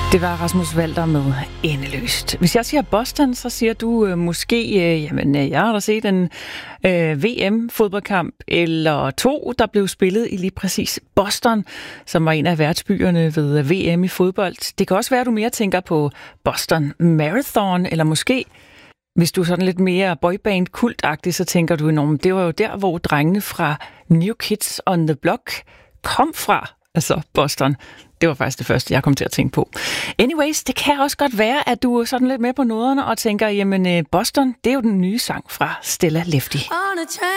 Det var Rasmus Walter med Endeløst. Hvis jeg siger Boston, så siger du måske, jeg har da set en VM-fodboldkamp eller to, der blev spillet i lige præcis Boston, som var en af værtsbyerne ved VM i fodbold. Det kan også være, at du mere tænker på Boston Marathon, eller måske, hvis du er sådan lidt mere boyband-kultagtig, så tænker du enormt, det var jo der, hvor drengene fra New Kids on the Block kom fra, altså Boston. Det var faktisk det første, jeg kom til at tænke på. Anyways, det kan også godt være, at du er sådan lidt med på noderne og tænker, jamen Boston, det er jo den nye sang fra Stella Lefty.